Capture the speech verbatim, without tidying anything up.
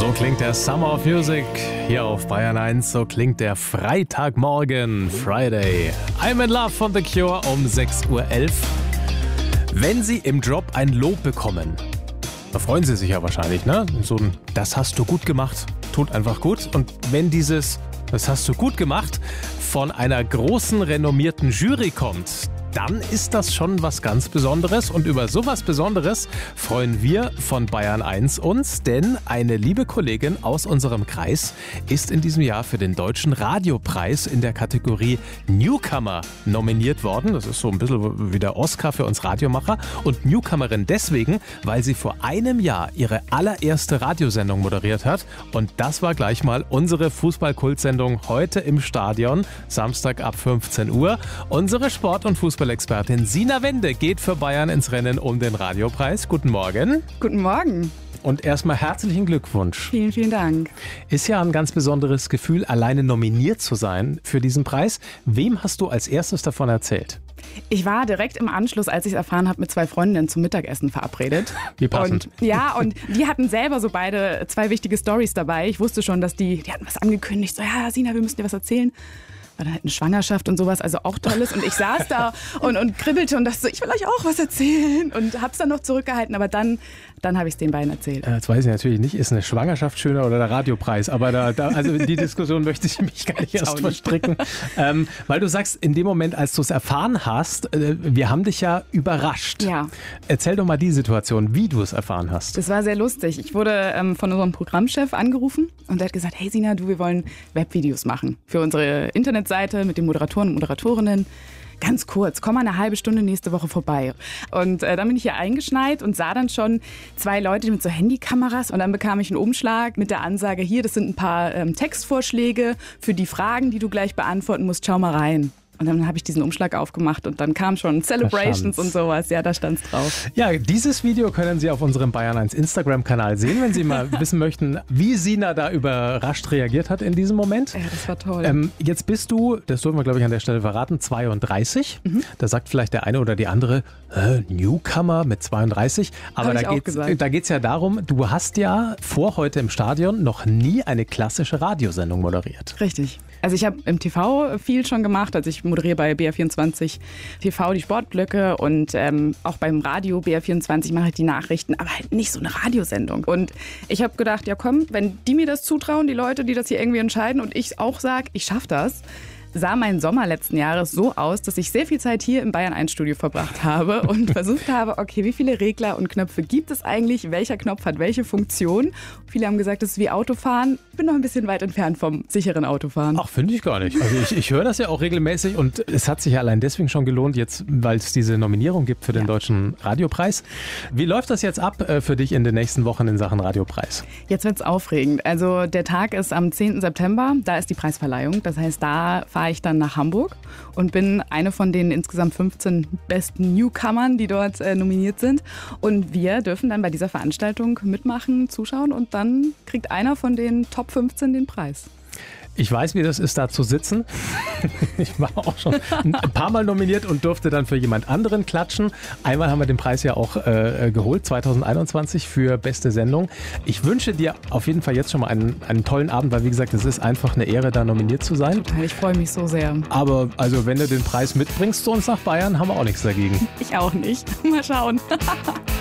So klingt der Summer of Music hier auf Bayern eins. So klingt der Freitagmorgen, Friday. I'm in Love von The Cure um sechs Uhr elf. Wenn Sie im Job ein Lob bekommen, da freuen Sie sich ja wahrscheinlich, ne? So ein "Das hast du gut gemacht" tut einfach gut. Und wenn dieses "Das hast du gut gemacht" von einer großen, renommierten Jury kommt, dann ist das schon was ganz Besonderes. Und über sowas Besonderes freuen wir von Bayern eins uns, denn eine liebe Kollegin aus unserem Kreis ist in diesem Jahr für den Deutschen Radiopreis in der Kategorie Newcomer nominiert worden. Das ist so ein bisschen wie der Oscar für uns Radiomacher. Und Newcomerin deswegen, weil sie vor einem Jahr ihre allererste Radiosendung moderiert hat. Und das war gleich mal unsere Fußball-Kultsendung heute im Stadion, Samstag ab fünfzehn Uhr. Unsere Sport- und Fußball Expertin Sina Wende geht für Bayern ins Rennen um den Radiopreis. Guten Morgen. Guten Morgen. Und erstmal herzlichen Glückwunsch. Vielen, vielen Dank. Ist ja ein ganz besonderes Gefühl, alleine nominiert zu sein für diesen Preis. Wem hast du als erstes davon erzählt? Ich war direkt im Anschluss, als ich es erfahren habe, mit zwei Freundinnen zum Mittagessen verabredet. Wie passend. Und, ja, und die hatten selber so beide zwei wichtige Storys dabei. Ich wusste schon, dass die, die hatten was angekündigt. So, ja, Sina, wir müssen dir was erzählen. War dann halt eine Schwangerschaft und sowas, also auch Tolles. Und ich saß da und, und kribbelte und dachte so, ich will euch auch was erzählen. Und hab's dann noch zurückgehalten, aber dann, dann habe ich es den beiden erzählt. Jetzt weiß ich natürlich nicht, ist eine Schwangerschaft schöner oder der Radiopreis, aber da, da, also die Diskussion möchte ich mich gar nicht erst verstricken. Ähm, weil du sagst, in dem Moment, als du es erfahren hast, äh, wir haben dich ja überrascht. Ja. Erzähl doch mal die Situation, wie du es erfahren hast. Das war sehr lustig. Ich wurde ähm, von unserem Programmchef angerufen und der hat gesagt, hey Sina, du, wir wollen Webvideos machen für unsere Internetseite mit den Moderatoren und Moderatorinnen. Ganz kurz, komm mal eine halbe Stunde nächste Woche vorbei. Und äh, dann bin ich hier eingeschneit und sah dann schon zwei Leute mit so Handykameras und dann bekam ich einen Umschlag mit der Ansage, hier, das sind ein paar ähm, Textvorschläge für die Fragen, die du gleich beantworten musst, schau mal rein. Und dann habe ich diesen Umschlag aufgemacht und dann kam schon Celebrations und sowas. Ja, da stand's drauf. Ja, dieses Video können Sie auf unserem Bayern eins Instagram-Kanal sehen, wenn Sie mal wissen möchten, wie Sina da überrascht reagiert hat in diesem Moment. Ja, das war toll. Ähm, jetzt bist du, das dürfen wir glaube ich an der Stelle verraten, zweiunddreißig. Mhm. Da sagt vielleicht der eine oder die andere, äh, Newcomer mit zweiunddreißig. Aber da geht's, da geht's ja darum, du hast ja vor heute im Stadion noch nie eine klassische Radiosendung moderiert. Richtig. Also ich habe im T V viel schon gemacht, also ich moderiere bei B R vierundzwanzig T V die Sportblöcke und ähm, auch beim Radio B R vierundzwanzig mache ich die Nachrichten, aber halt nicht so eine Radiosendung. Und ich habe gedacht, ja komm, wenn die mir das zutrauen, die Leute, die das hier irgendwie entscheiden und ich auch sage, ich schaffe das, sah mein Sommer letzten Jahres so aus, dass ich sehr viel Zeit hier im Bayern eins Studio verbracht habe und versucht habe, okay, wie viele Regler und Knöpfe gibt es eigentlich? Welcher Knopf hat welche Funktion? Viele haben gesagt, das ist wie Autofahren. Ich bin noch ein bisschen weit entfernt vom sicheren Autofahren. Ach, finde ich gar nicht. Also ich, ich höre das ja auch regelmäßig und es hat sich ja allein deswegen schon gelohnt, jetzt, weil es diese Nominierung gibt für den ja. Deutschen Radiopreis. Wie läuft das jetzt ab äh, für dich in den nächsten Wochen in Sachen Radiopreis? Jetzt wird es aufregend. Also der Tag ist am zehnten September, da ist die Preisverleihung. Das heißt, da fahre ich dann nach Hamburg und bin eine von den insgesamt fünfzehn besten Newcomern, die dort äh, nominiert sind. Und wir dürfen dann bei dieser Veranstaltung mitmachen, zuschauen und dann kriegt einer von den Top fünfzehn den Preis. Ich weiß, wie das ist, da zu sitzen. Ich war auch schon ein paar Mal nominiert und durfte dann für jemand anderen klatschen. Einmal haben wir den Preis ja auch äh, geholt, zwanzig einundzwanzig für beste Sendung. Ich wünsche dir auf jeden Fall jetzt schon mal einen, einen tollen Abend, weil wie gesagt, es ist einfach eine Ehre, da nominiert zu sein. Total, ich freue mich so sehr. Aber also wenn du den Preis mitbringst zu uns nach Bayern, haben wir auch nichts dagegen. Ich auch nicht. Mal schauen.